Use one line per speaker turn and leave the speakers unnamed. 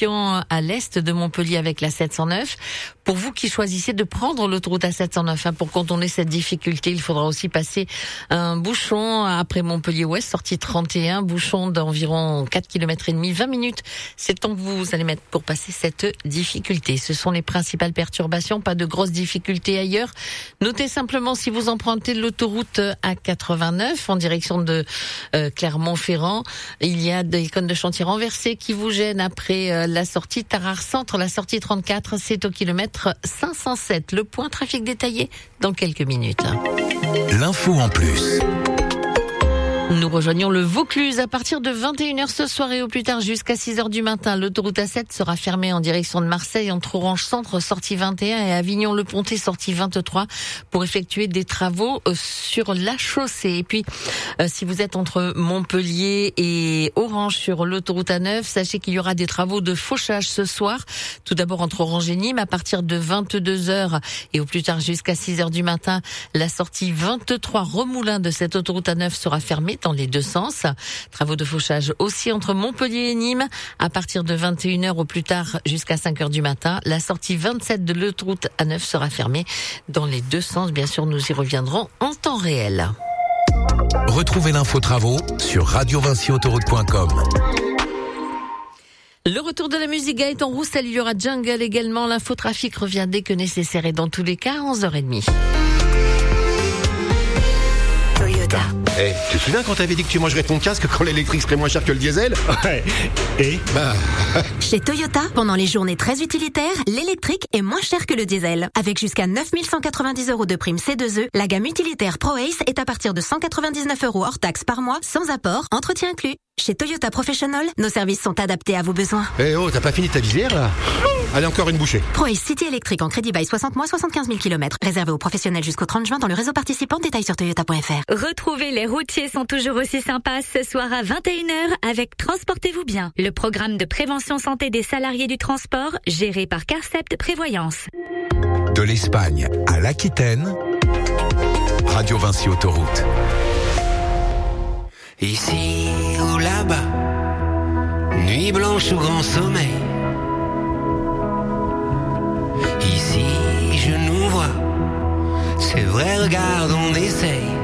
Épian à l'est de Montpellier avec la 709. Pour vous qui choisissez de prendre l'autoroute A709, pour contourner cette difficulté, il faudra aussi passer un bouchon après Montpellier-Ouest, sortie 31, bouchon d'environ 4 km et demi, 20 minutes. C'est le temps que vous allez mettre pour passer cette difficulté. Ce sont les principales perturbations, pas de grosses difficultés ailleurs. Notez simplement si vous empruntez l'autoroute A89 en direction de Clermont-Ferrand, il y a des cônes de chantier renversés qui vous gênent après la sortie Tarare Centre, la sortie 34, c'est au kilomètre 507. Le point trafic détaillé dans quelques minutes.
L'info en plus.
Nous rejoignons le Vaucluse à partir de 21h ce soir et au plus tard jusqu'à 6h du matin. L'autoroute A7 sera fermée en direction de Marseille entre Orange Centre, sortie 21 et Avignon-le-Pontet, sortie 23 pour effectuer des travaux sur la chaussée. Et puis, si vous êtes entre Montpellier et Orange sur l'autoroute A9, sachez qu'il y aura des travaux de fauchage ce soir. Tout d'abord entre Orange et Nîmes à partir de 22h et au plus tard jusqu'à 6h du matin. La sortie 23 Remoulins de cette autoroute A9 sera fermée dans les deux sens. Travaux de fauchage aussi entre Montpellier et Nîmes à partir de 21h au plus tard jusqu'à 5h du matin. La sortie 27 de l'autoroute A9 sera fermée dans les deux sens. Bien sûr, nous y reviendrons en temps réel.
Retrouvez l'info travaux sur radiovinciautoroute.com.
Le retour de la musique Gaëtan Roussel, il y aura Jungle également. L'infotrafic revient dès que nécessaire et dans tous les cas à 11h30.
Toyota. Tu te souviens quand t'avais dit que tu mangerais ton casque quand l'électrique serait moins cher que le diesel?
Ouais. Et
Chez Toyota, pendant les journées très utilitaires, l'électrique est moins cher que le diesel. Avec jusqu'à 9 190 € de prime C2E, la gamme utilitaire ProAce est à partir de 199 € hors taxe par mois, sans apport, entretien inclus. Chez Toyota Professional, nos services sont adaptés à vos besoins.
T'as pas fini ta visière là? Allez, encore une bouchée.
ProAce City électrique en crédit bail 60 mois, 75 000 km. Réservé aux professionnels jusqu'au 30 juin dans le réseau participant. Détails sur toyota.fr.
Retrouvez les routiers sont toujours aussi sympas ce soir à 21h avec Transportez-vous bien, le programme de prévention santé des salariés du transport géré par Carcept Prévoyance.
De l'Espagne à l'Aquitaine, Radio Vinci Autoroute.
Ici ou là-bas, nuit blanche ou grand sommeil. Ici je nous vois, c'est vrai, regarde, on essaye.